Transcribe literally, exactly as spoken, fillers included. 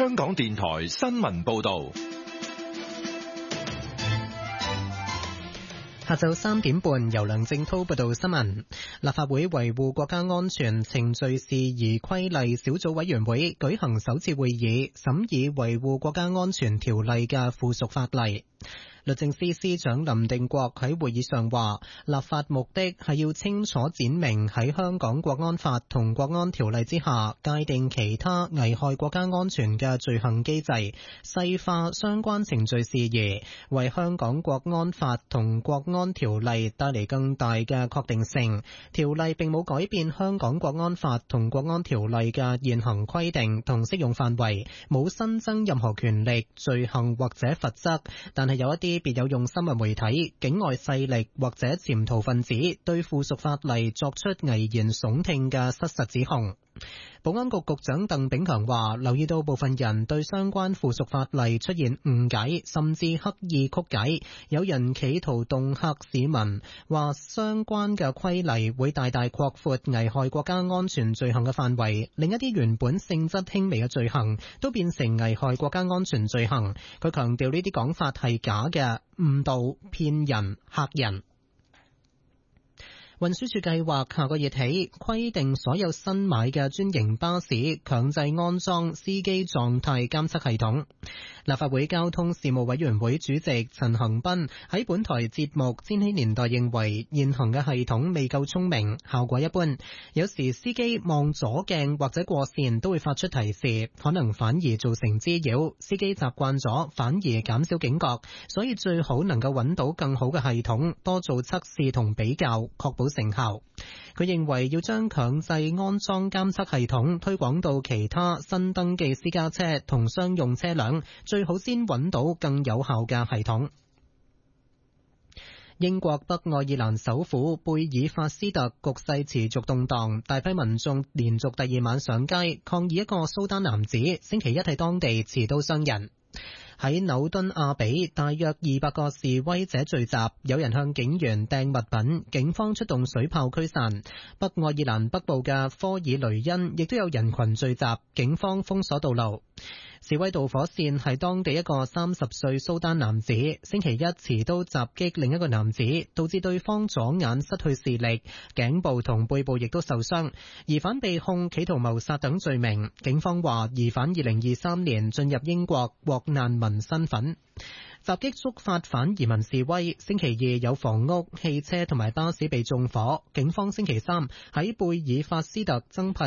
香港電台新聞報道。 下晝三點半，由梁正濤報道新聞。立法會維護國家安全程序事宜規例小組委員會舉行首次會議，審議維護國家安全條例嘅附屬法例。律政司司長林定國喺會議上話，立法目的係要清楚闡明喺香港國安法同國安條例之下界定其他危害國家安全嘅罪行機制，細化相關程序事宜，為香港國安法同國安條例帶嚟更大嘅確定性。條例並冇改變香港國安法同國安條例嘅現行規定同適用範圍，冇新增任何權力、罪行或者罰則，但係有一啲別有用心嘅媒體、境外勢力或者潛逃分子對附屬法例作出危言聳聽嘅失實指控。保安局局長鄧炳強話，留意到部分人對相關附屬法例出現誤解，甚至刻意曲解，有人企圖恫嚇市民，話相關嘅規例會大大擴闊危害國家安全罪行嘅範圍，另一啲原本性質輕微嘅罪行都變成危害國家安全罪行。佢強調呢啲講法係假嘅，誤導、騙人、嚇人。運輸署計劃下個月起規定所有新買嘅專營巴士強制安裝司機狀態監測系統。立法會交通事務委員會主席陳恒鑌喺本台節目《千禧年代》認為現行嘅系統未夠聰明，效果一般，有時司機望左鏡或者過線都會發出提示，可能反而造成滋擾，司機習慣咗反而減少警覺，所以最好能夠揾到更好嘅系統，多做測試同比較，確保成效。佢認為要將強制安裝監測系統推廣到其他新登記私家車同商用車輛，最好先揾到更有效嘅系統。英國北愛爾蘭首府貝爾法斯特局勢持續動盪，大批民眾連續第二晚上街抗議一個蘇丹男子星期一喺當地持刀傷人。喺紐敦亞比，大約二百個示威者聚集，有人向警員掟物品，警方出動水炮驅散。北愛爾蘭北部嘅科爾雷恩亦都有人群聚集，警方封鎖道路。示威導火線係當地一個三十歲蘇丹男子星期一持刀襲擊另一個男子，導致對方左眼失去視力，頸部同背部亦都受傷。疑犯被控企圖謀殺等罪名。警方話疑犯二零二三年進入英國獲難民身份。襲擊觸發反移民示威，星期二有房屋、汽車同埋巴士被縱火。警方星期三喺貝爾法斯特增派